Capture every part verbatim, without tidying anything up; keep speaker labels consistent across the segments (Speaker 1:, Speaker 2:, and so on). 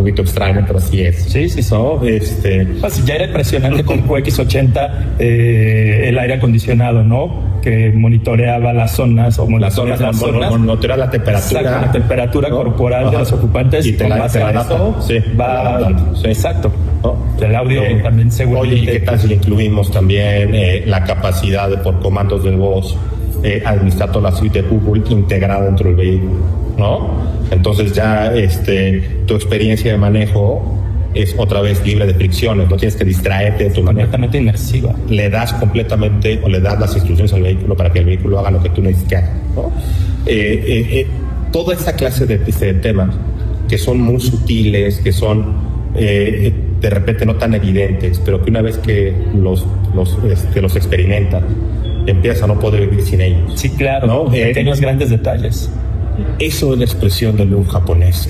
Speaker 1: poquito extraño, pero así es.
Speaker 2: Sí, sí, sí.
Speaker 1: ¿No? Este...
Speaker 2: Pues ya era impresionante con Q X ochenta eh, el aire acondicionado, ¿no? Que monitoreaba las zonas o
Speaker 1: las zonas, las zonas monitorea la temperatura,
Speaker 2: exacto, la temperatura ¿no? corporal Ajá. de los ocupantes
Speaker 1: y te la, te la data.
Speaker 2: Sí, va, sí. Exacto. ¿no? El audio
Speaker 1: eh,
Speaker 2: también seguro.
Speaker 1: Oye, ¿y qué tal si le incluimos también eh, la capacidad de por comandos de voz eh, administrar toda la suite de Google integrada dentro del vehículo, ¿no? Entonces ya este, tu experiencia de manejo es otra vez libre de fricciones, no tienes que distraerte de tu manejo.
Speaker 2: Completamente inmersiva.
Speaker 1: Le das completamente o le das las instrucciones al vehículo para que el vehículo haga lo que tú necesitas que haga, ¿no? Eh, eh, eh, toda esta clase de, de temas que son muy sutiles, que son eh, de repente no tan evidentes, pero que una vez que los, los, este, los experimentas, empiezas a no poder vivir sin ellos.
Speaker 2: Sí, claro,
Speaker 1: ¿no?
Speaker 2: Pequeños eh, grandes detalles.
Speaker 1: Eso es la expresión del lujo japonés,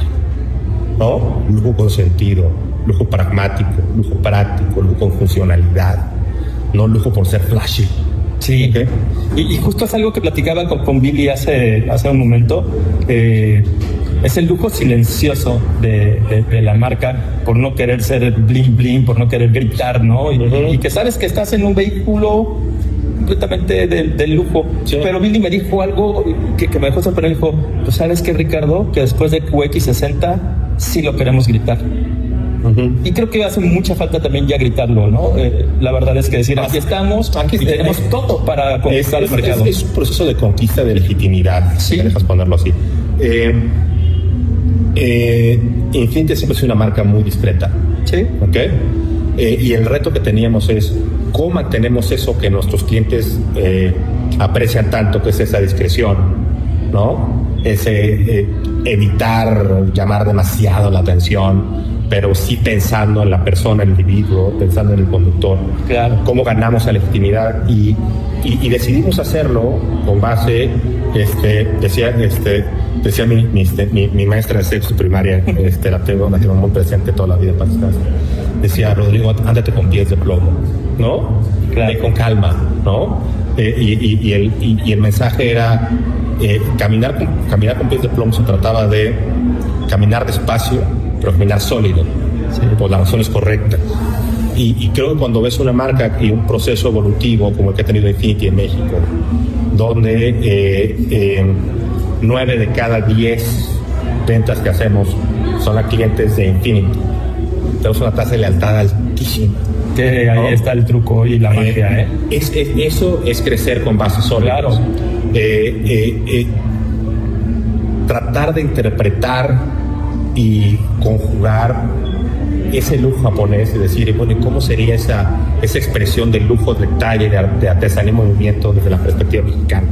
Speaker 1: ¿no? Lujo con sentido, lujo pragmático, lujo práctico, lujo con funcionalidad, no lujo por ser flashy.
Speaker 2: Sí,
Speaker 1: ¿okay?
Speaker 2: y, y justo es algo que platicaba con, con Billy hace, hace un momento. Eh, es el lujo silencioso de, de, de la marca por no querer ser bling bling, por no querer gritar, ¿no? Y, uh-huh. y que sabes que estás en un vehículo completamente de, de lujo. Sí. Pero Billy me dijo algo que, que me dejó sorprender. Dijo, pues sabes que Ricardo, que después de Q X sesenta sí lo queremos gritar. Uh-huh. Y creo que hace mucha falta también ya gritarlo, ¿no? Eh, la verdad es que decir, aquí estamos, aquí y tenemos es, todo para conquistar
Speaker 1: es,
Speaker 2: el mercado.
Speaker 1: Es, es un proceso de conquista de legitimidad,
Speaker 2: sí.
Speaker 1: si me dejas ponerlo así. Eh, eh, Infiniti siempre es una marca muy discreta.
Speaker 2: Sí.
Speaker 1: ¿Ok? Eh, y el reto que teníamos es cómo mantenemos eso que nuestros clientes eh, aprecian tanto, que es esa discreción, ¿no? Ese eh, evitar llamar demasiado la atención, pero sí pensando en la persona, el individuo, pensando en el conductor.
Speaker 2: Claro.
Speaker 1: Cómo ganamos la legitimidad y, y, y decidimos hacerlo con base, este, decía, este, decía mi, mi, mi, mi maestra de sexto primaria, este, la tengo, la tengo muy presente toda la vida para estar. Decía, Rodrigo, ándate con pies de plomo, ¿no?
Speaker 2: Claro.
Speaker 1: Eh, con calma, ¿no? Eh, y, y, y, el, y, y el mensaje era eh, caminar, con, caminar con pies de plomo. Se trataba de caminar despacio, pero caminar sólido, sí. Por las razones correctas. Y, y creo que cuando ves una marca y un proceso evolutivo como el que ha tenido Infiniti en México, donde eh, eh, nueve de cada diez ventas que hacemos son a clientes de Infiniti, tenemos una tasa de lealtad altísima.
Speaker 2: Que ahí ¿no? está el truco y la magia, ¿eh?
Speaker 1: Es, es, eso es crecer con bases sólidas.
Speaker 2: Claro.
Speaker 1: Eh, eh, eh, tratar de interpretar y conjugar ese lujo japonés y decir, bueno, ¿cómo sería esa, esa expresión de lujo, de detalle, de, de artesanía y movimiento desde la perspectiva mexicana?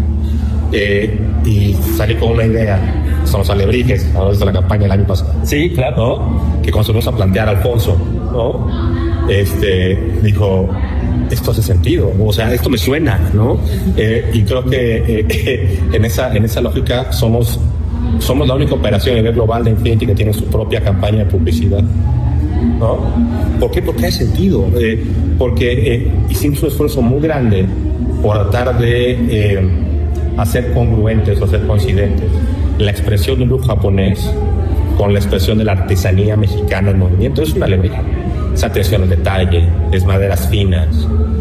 Speaker 1: Eh, y salí con una idea, son los alebrijes, a través de la campaña del año pasado.
Speaker 2: Sí, claro.
Speaker 1: ¿No? Que cuando nos a plantear Alfonso, ¿no? Este, dijo, esto hace sentido, o sea, esto me suena, ¿no? Eh, y creo que eh, en, esa, en esa lógica somos, somos la única operación a nivel global de Infiniti que tiene su propia campaña de publicidad, ¿no? ¿Por qué? Porque hay sentido, eh, porque eh, hicimos un esfuerzo muy grande por tratar de eh, hacer congruentes o hacer coincidentes la expresión del lujo japonés con la expresión de la artesanía mexicana en movimiento. Es una alegría. Es atención al detalle, es maderas finas,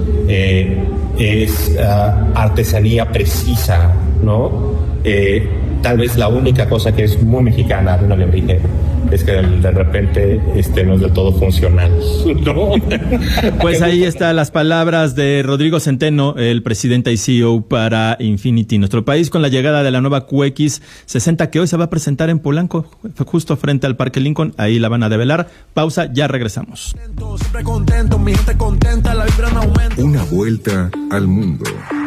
Speaker 1: eh, es uh, artesanía precisa, ¿no? Eh, tal vez la única cosa que es muy mexicana de una alebrije es que de, de repente este, no es del todo funcional, ¿no?
Speaker 3: Pues ahí están las palabras de Rodrigo Centeno, el presidente y C E O para Infiniti, nuestro país, con la llegada de la nueva Q X sesenta que hoy se va a presentar en Polanco, justo frente al Parque Lincoln. Ahí la van a develar. Pausa, ya regresamos.
Speaker 4: Una vuelta al mundo.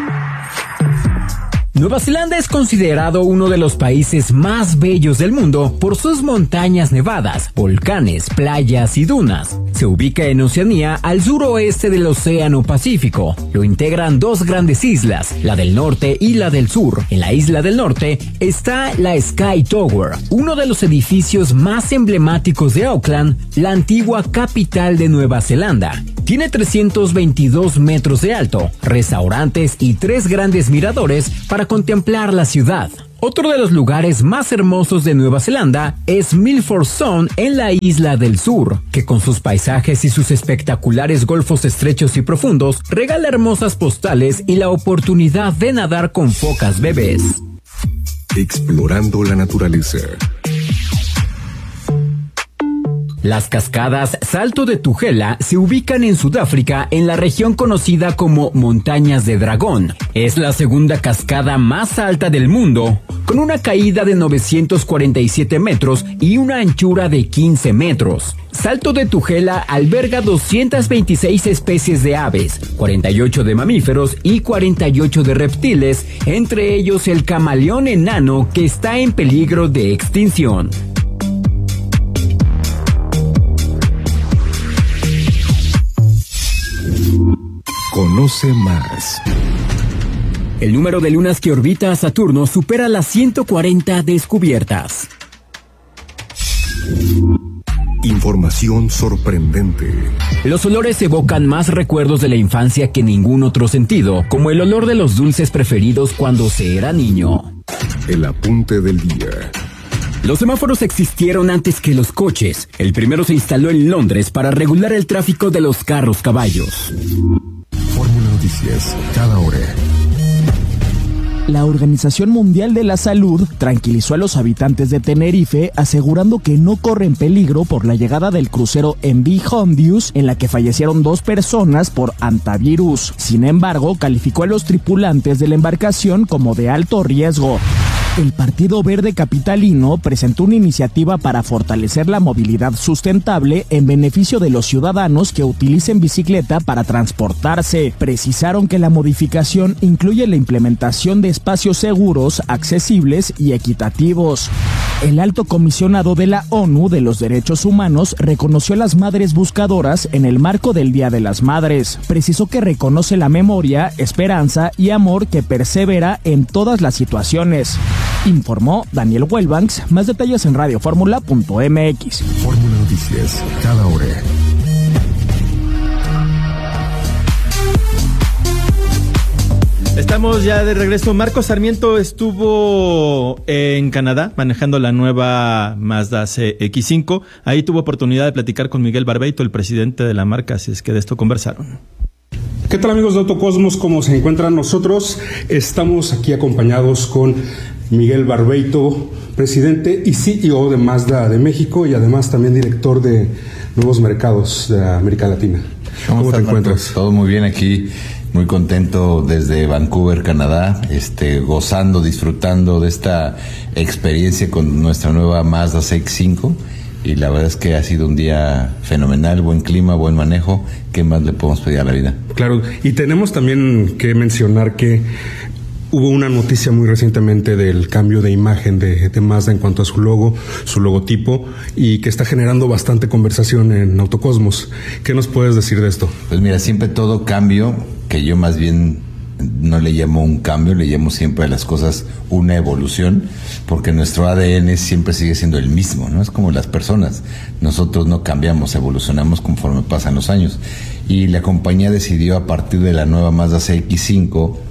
Speaker 5: Nueva Zelanda es considerado uno de los países más bellos del mundo por sus montañas nevadas, volcanes, playas y dunas. Se ubica en Oceanía, al suroeste del Océano Pacífico. Lo integran dos grandes islas, la del norte y la del sur. En la isla del norte está la Sky Tower, uno de los edificios más emblemáticos de Auckland, la antigua capital de Nueva Zelanda. Tiene trescientos veintidós metros de alto, restaurantes y tres grandes miradores para contemplar la ciudad. Otro de los lugares más hermosos de Nueva Zelanda es Milford Sound en la isla del sur, que con sus paisajes y sus espectaculares golfos estrechos y profundos regala hermosas postales y la oportunidad de nadar con focas bebés.
Speaker 4: Explorando la naturaleza.
Speaker 5: Las cascadas Salto de Tugela se ubican en Sudáfrica en la región conocida como Montañas de Dragón. Es la segunda cascada más alta del mundo, con una caída de novecientos cuarenta y siete metros y una anchura de quince metros. Salto de Tugela alberga doscientas veintiséis especies de aves, cuarenta y ocho de mamíferos y cuarenta y ocho de reptiles, entre ellos el camaleón enano que está en peligro de extinción.
Speaker 4: Conoce más.
Speaker 5: El número de lunas que orbita a Saturno supera las ciento cuarenta descubiertas.
Speaker 4: Información sorprendente.
Speaker 5: Los olores evocan más recuerdos de la infancia que ningún otro sentido, como el olor de los dulces preferidos cuando se era niño.
Speaker 4: El apunte del día.
Speaker 5: Los semáforos existieron antes que los coches. El primero se instaló en Londres para regular el tráfico de los carros caballos.
Speaker 4: Fórmula Noticias, cada hora.
Speaker 6: La Organización Mundial de la Salud tranquilizó a los habitantes de Tenerife asegurando que no corren peligro por la llegada del crucero M V Hondius, en la que fallecieron dos personas por hantavirus. Sin embargo, calificó a los tripulantes de la embarcación como de alto riesgo. El Partido Verde Capitalino presentó una iniciativa para fortalecer la movilidad sustentable en beneficio de los ciudadanos que utilicen bicicleta para transportarse. Precisaron que la modificación incluye la implementación de espacios seguros, accesibles y equitativos. El alto comisionado de la ONU de los Derechos Humanos reconoció a las madres buscadoras en el marco del Día de las Madres. Precisó que reconoce la memoria, esperanza y amor que persevera en todas las situaciones. Informó Daniel Wellbanks. Más detalles en radio fórmula punto m x.
Speaker 4: Fórmula Noticias, cada hora.
Speaker 3: Estamos ya de regreso. Marco Sarmiento estuvo en Canadá manejando la nueva Mazda C X cinco. Ahí tuvo oportunidad de platicar con Miguel Barbeito, el presidente de la marca, así es que de esto conversaron.
Speaker 7: ¿Qué tal, amigos de Autocosmos? ¿Cómo se encuentran? Nosotros estamos aquí acompañados con Miguel Barbeito, presidente y C E O de Mazda de México y además también director de Nuevos Mercados de América Latina.
Speaker 8: ¿Cómo,
Speaker 7: ¿Cómo te encuentras?
Speaker 8: Marcos? Todo muy bien aquí, muy contento desde Vancouver, Canadá, este, gozando, disfrutando de esta experiencia con nuestra nueva Mazda C X cinco. Y la verdad es que ha sido un día fenomenal, buen clima, buen manejo. ¿Qué más le podemos pedir a la vida?
Speaker 7: Claro, y tenemos también que mencionar que hubo una noticia muy recientemente del cambio de imagen de, de Mazda en cuanto a su logo, su logotipo, y que está generando bastante conversación en Autocosmos. ¿Qué nos puedes decir de esto?
Speaker 8: Pues mira, siempre todo cambio, que yo más bien no le llamo un cambio, le llamo siempre a las cosas una evolución, porque nuestro A D N siempre sigue siendo el mismo, ¿no? Es como las personas, nosotros no cambiamos, evolucionamos conforme pasan los años, y la compañía decidió a partir de la nueva Mazda C X cinco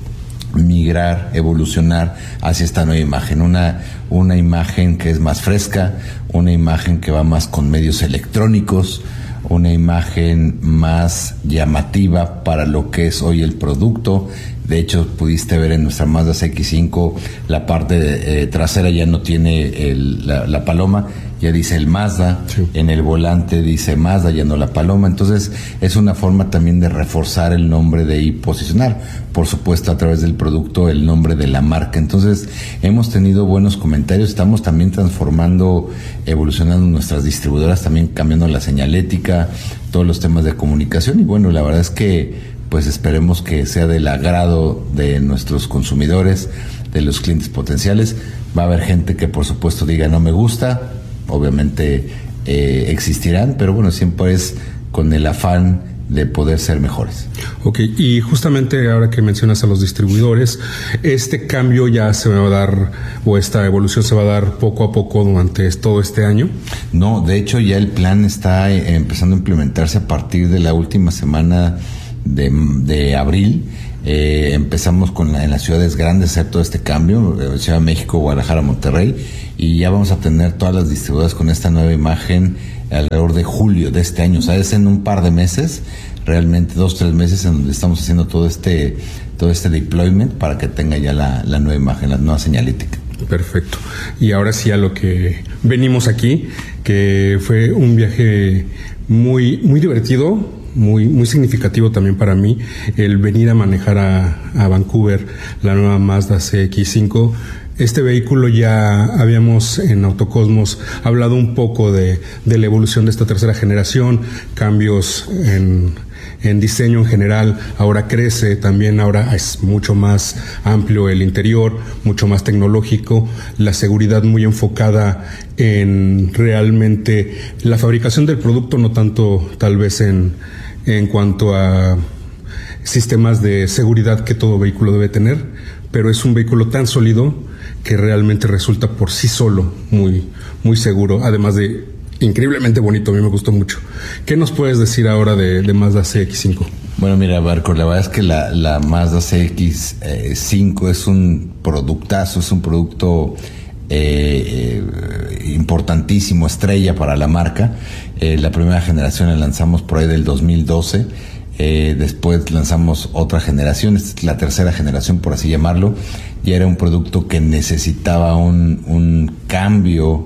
Speaker 8: migrar, evolucionar hacia esta nueva imagen, una, una imagen que es más fresca, una imagen que va más con medios electrónicos, una imagen más llamativa para lo que es hoy el producto. De hecho, pudiste ver en nuestra Mazda C X cinco la parte de, eh, trasera ya no tiene el, la, la paloma, ya dice el Mazda, sí. En el volante dice Mazda, ya no la paloma. Entonces es una forma también de reforzar el nombre de y posicionar, por supuesto, a través del producto, el nombre de la marca. Entonces hemos tenido buenos comentarios, estamos también transformando, evolucionando nuestras distribuidoras, también cambiando la señalética, todos los temas de comunicación, y bueno, la verdad es que pues esperemos que sea del agrado de nuestros consumidores, de los clientes potenciales. Va a haber gente que por supuesto diga no me gusta, obviamente eh, existirán, pero bueno, siempre es con el afán de poder ser mejores.
Speaker 7: Ok, y justamente ahora que mencionas a los distribuidores, ¿este cambio ya se va a dar, o esta evolución se va a dar poco a poco durante todo este año?
Speaker 8: No, de hecho ya el plan está eh, empezando a implementarse a partir de la última semana de, de abril. Eh, empezamos con la, en las ciudades grandes hacer todo este cambio, eh, Ciudad de México, Guadalajara, Monterrey, y ya vamos a tener todas las distribuidoras con esta nueva imagen alrededor de julio de este año. O sea, es en un par de meses, realmente dos, tres meses, en donde estamos haciendo todo este todo este deployment para que tenga ya la, la nueva imagen, la nueva señalética.
Speaker 7: Perfecto. Y ahora sí a lo que venimos aquí, que fue un viaje muy, muy divertido, muy, muy significativo también para mí, el venir a manejar a, a Vancouver la nueva Mazda C X cinco. Este vehículo ya habíamos en Autocosmos hablado un poco de, de la evolución de esta tercera generación, cambios en, en diseño en general. Ahora crece, también ahora es mucho más amplio el interior, mucho más tecnológico, la seguridad muy enfocada en realmente la fabricación del producto, no tanto tal vez en, en cuanto a sistemas de seguridad que todo vehículo debe tener, pero es un vehículo tan sólido que realmente resulta por sí solo muy, muy seguro, además de increíblemente bonito. A mí me gustó mucho. ¿Qué nos puedes decir ahora de, de Mazda C X cinco?
Speaker 8: Bueno, mira, Barco, la verdad es que la, la Mazda C X cinco es un productazo, es un producto eh, eh, importantísimo, estrella para la marca. Eh, la primera generación la lanzamos por ahí del dos mil doce. Eh, después lanzamos otra generación, esta es la tercera generación, por así llamarlo. Ya era un producto que necesitaba un, un cambio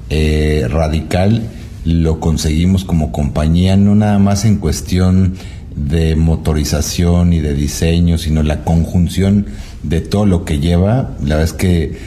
Speaker 8: eh, radical. Lo conseguimos como compañía, no nada más en cuestión de motorización y de diseño, sino la conjunción de todo lo que lleva. La verdad es que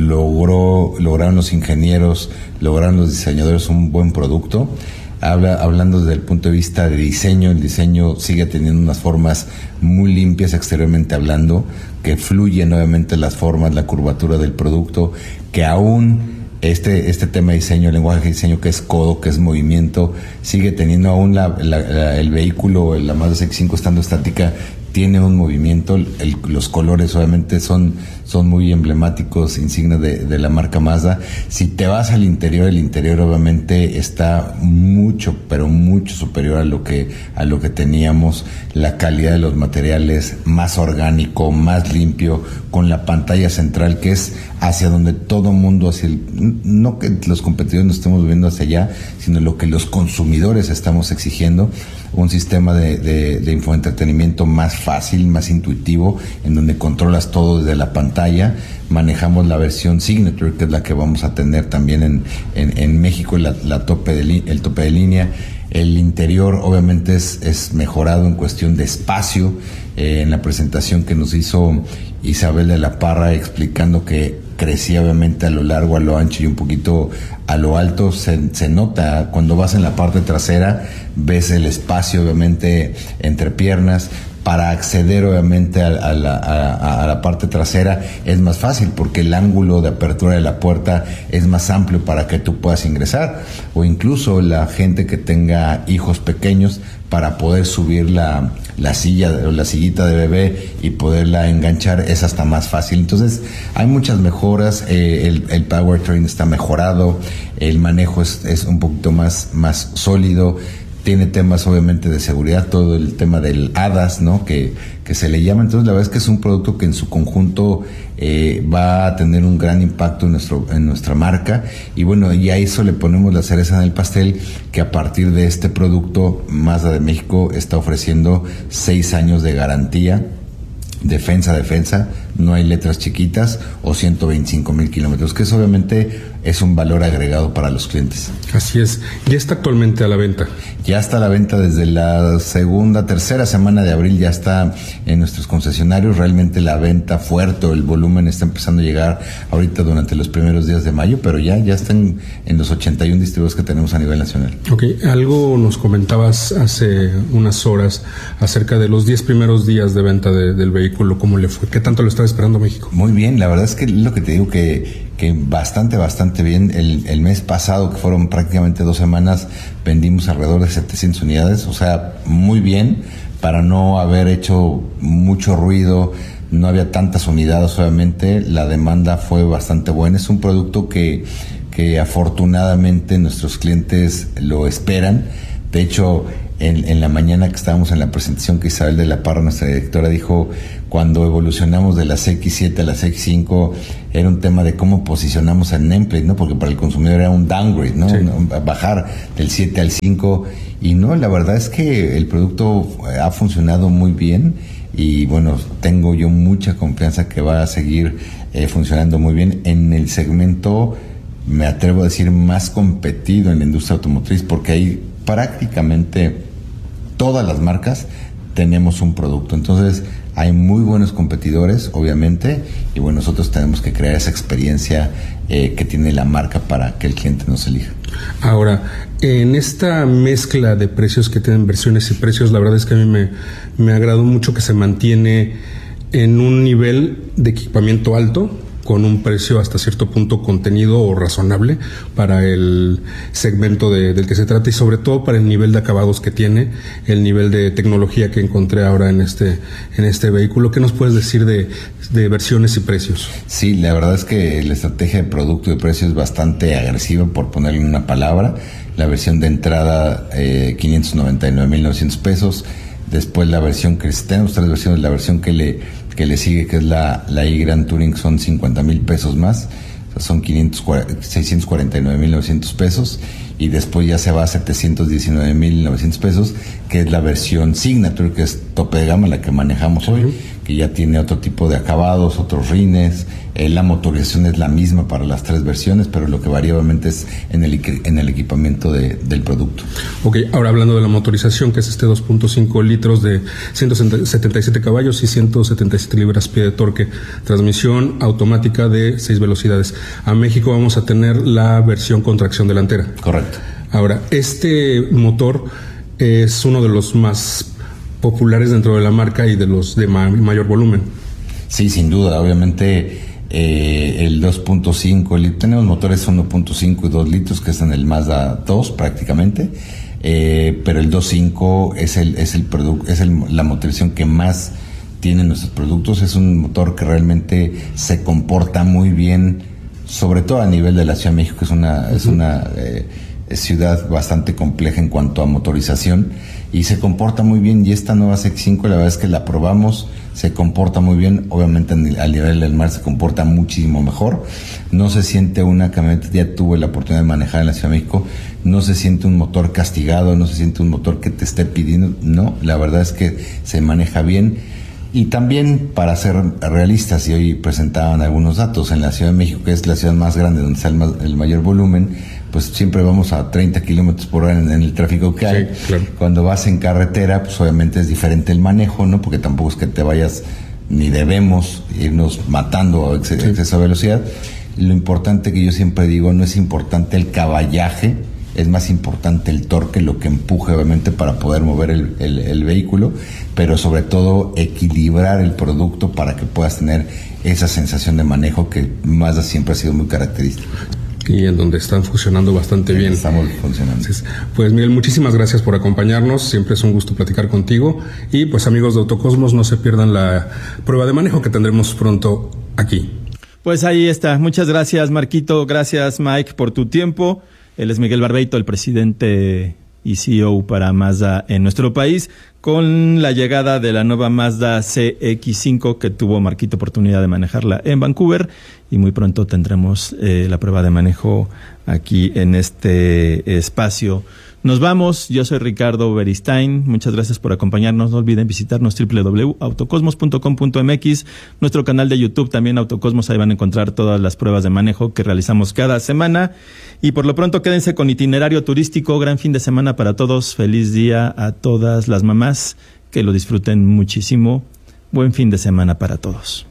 Speaker 8: logró, lograron los ingenieros, lograron los diseñadores un buen producto. Habla, hablando desde el punto de vista de diseño, el diseño sigue teniendo unas formas muy limpias exteriormente hablando, que fluyen obviamente las formas, la curvatura del producto, que aún este este tema de diseño, el lenguaje de diseño que es codo, que es movimiento, sigue teniendo aún la, la, la, el vehículo, la Mazda C X cinco estando estática, tiene un movimiento. El, los colores obviamente son, son muy emblemáticos, insignes de, de la marca Mazda. Si te vas al interior, el interior obviamente está mucho, pero mucho superior a lo que, a lo que teníamos. La calidad de los materiales, más orgánico, más limpio, con la pantalla central que es hacia donde todo mundo, hacia el, no que los competidores nos estemos viendo hacia allá, sino lo que los consumidores estamos exigiendo. Un sistema de, de, de infoentretenimiento más fácil, más intuitivo, en donde controlas todo desde la pantalla. Manejamos la versión Signature, que es la que vamos a tener también en, en, en México, la, la tope de, el tope de línea. El interior obviamente es, es mejorado en cuestión de espacio. Eh, en la presentación que nos hizo Isabel de la Parra, explicando que crecía obviamente a lo largo, a lo ancho y un poquito a lo alto, se, se nota cuando vas en la parte trasera, ves el espacio obviamente entre piernas. Para acceder obviamente a, a, la, a, a la parte trasera es más fácil, porque el ángulo de apertura de la puerta es más amplio para que tú puedas ingresar, o incluso la gente que tenga hijos pequeños, para poder subir la, la silla o la sillita de bebé y poderla enganchar es hasta más fácil. Entonces hay muchas mejoras. eh, el, el powertrain está mejorado, el manejo es, es un poquito más, más sólido. Tiene temas obviamente de seguridad, todo el tema del A D A S, ¿no? Que, que se le llama. Entonces la verdad es que es un producto que en su conjunto eh, va a tener un gran impacto en nuestro en nuestra marca. Y bueno, y a eso le ponemos la cereza en el pastel, que a partir de este producto Mazda de México está ofreciendo seis años de garantía, defensa, defensa, no hay letras chiquitas, o ciento veinticinco mil kilómetros, que eso obviamente es un valor agregado para los clientes.
Speaker 7: Así es. ¿Ya está actualmente a la venta?
Speaker 8: Ya está a la venta desde la segunda, tercera semana de abril, ya está en nuestros concesionarios. Realmente la venta fuerte, el volumen está empezando a llegar ahorita durante los primeros días de mayo, pero ya, ya están en los ochenta y uno distribuidores que tenemos a nivel nacional.
Speaker 7: Ok, algo nos comentabas hace unas horas acerca de los diez primeros días de venta de, del vehículo, ¿cómo le fue? ¿Qué tanto lo estaba esperando México?
Speaker 8: Muy bien, la verdad es que lo que te digo que que bastante, bastante bien. El, el mes pasado, que fueron prácticamente dos semanas, vendimos alrededor de setecientas unidades, o sea, muy bien, para no haber hecho mucho ruido, no había tantas unidades, obviamente, la demanda fue bastante buena. Es un producto que, que afortunadamente nuestros clientes lo esperan. De hecho, en, en la mañana que estábamos en la presentación, que Isabel de la Parra, nuestra directora, dijo, cuando evolucionamos de las X siete a las X cinco, era un tema de cómo posicionamos el nameplate, ¿no? Porque para el consumidor era un downgrade, ¿no? Sí. Bajar del siete al cinco. Y no, la verdad es que el producto ha funcionado muy bien. Y bueno, tengo yo mucha confianza que va a seguir eh, funcionando muy bien en el segmento, me atrevo a decir, más competido en la industria automotriz, porque ahí prácticamente todas las marcas tenemos un producto. Entonces hay muy buenos competidores, obviamente, y bueno, nosotros tenemos que crear esa experiencia eh, que tiene la marca para que el cliente nos elija.
Speaker 7: Ahora, en esta mezcla de precios que tienen versiones y precios, la verdad es que a mí me, me agradó mucho que se mantiene en un nivel de equipamiento alto, con un precio hasta cierto punto contenido o razonable para el segmento de, del que se trata, y sobre todo para el nivel de acabados que tiene, el nivel de tecnología que encontré ahora en este en este vehículo. ¿Qué nos puedes decir de, de versiones y precios?
Speaker 8: Sí, la verdad es que la estrategia de producto y de precio es bastante agresiva, por ponerle una palabra. La versión de entrada, eh, quinientos noventa y nueve mil novecientos pesos. Después la versión que tenemos tres versiones, la versión que le que le sigue, que es la la i-Grand Touring, son cincuenta mil pesos más, o sea, son seiscientos cuarenta y nueve mil novecientos pesos, y después ya se va a setecientos diecinueve mil novecientos pesos, que es la versión Signature, que es tope de gama, la que manejamos hoy, uh-huh. que ya tiene otro tipo de acabados, otros rines. Eh, la motorización es la misma para las tres versiones, pero lo que varía obviamente es en el, en el equipamiento de, del producto.
Speaker 7: Ok, ahora hablando de la motorización, que es este dos punto cinco litros de ciento setenta y siete caballos y ciento setenta y siete libras-pie de torque, transmisión automática de seis velocidades. A México vamos a tener la versión con tracción delantera.
Speaker 8: Correcto.
Speaker 7: Ahora, este motor es uno de los más populares dentro de la marca y de los de ma- mayor volumen.
Speaker 8: Sí, sin duda, obviamente. Eh, el dos punto cinco, tenemos motores uno punto cinco y dos litros, que es en el Mazda dos prácticamente, eh, pero el dos punto cinco es el es el producto, es el, la motorización que más tienen nuestros productos. Es un motor que realmente se comporta muy bien, sobre todo a nivel de la Ciudad de México, que es una uh-huh. es una eh, ciudad bastante compleja en cuanto a motorización, y se comporta muy bien. Y esta nueva C X cinco, la verdad es que la probamos, se comporta muy bien. Obviamente al nivel del mar se comporta muchísimo mejor. No se siente una camioneta, ya tuve la oportunidad de manejar en la Ciudad de México, no se siente un motor castigado, no se siente un motor que te esté pidiendo, no, la verdad es que se maneja bien. Y también, para ser realistas, y hoy presentaban algunos datos, en la Ciudad de México, que es la ciudad más grande donde está el, más, el mayor volumen, pues siempre vamos a treinta kilómetros por hora en, en el tráfico que hay. Sí, claro. Cuando vas en carretera, pues obviamente es diferente el manejo, ¿no? Porque tampoco es que te vayas, ni debemos irnos matando a exceso sí. de velocidad. Lo importante, que yo siempre digo, no es importante el caballaje, es más importante el torque, lo que empuje obviamente para poder mover el, el, el vehículo, pero sobre todo equilibrar el producto para que puedas tener esa sensación de manejo que Mazda siempre ha sido muy característica.
Speaker 7: Y en donde están funcionando bastante bien.
Speaker 8: Estamos funcionando.
Speaker 7: Pues Miguel, muchísimas gracias por acompañarnos, siempre es un gusto platicar contigo, y pues amigos de Autocosmos, no se pierdan la prueba de manejo que tendremos pronto aquí.
Speaker 3: Pues ahí está, muchas gracias Marquito, gracias Mike por tu tiempo. Él es Miguel Barbeito, el presidente y C E O para Mazda en nuestro país, con la llegada de la nueva Mazda C X cinco, que tuvo Marquito oportunidad de manejarla en Vancouver, y muy pronto tendremos eh, la prueba de manejo aquí en este espacio. Nos vamos, yo soy Ricardo Beristain, muchas gracias por acompañarnos, no olviden visitarnos doble u doble u doble u punto autocosmos punto com punto m x, nuestro canal de YouTube también Autocosmos, ahí van a encontrar todas las pruebas de manejo que realizamos cada semana, y por lo pronto quédense con itinerario turístico, gran fin de semana para todos, feliz día a todas las mamás, que lo disfruten muchísimo, buen fin de semana para todos.